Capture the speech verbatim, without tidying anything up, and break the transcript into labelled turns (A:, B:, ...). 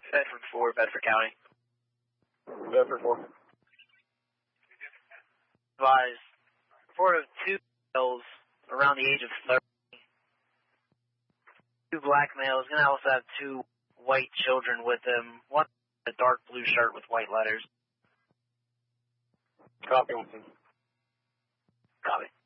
A: Bedford four, Bedford County.
B: Bedford four.
A: Advised, report of two males around the age of thirty. Two black males, gonna also have two white children with them. One in a dark blue shirt with white letters.
B: Copy, Wilson.
A: Copy.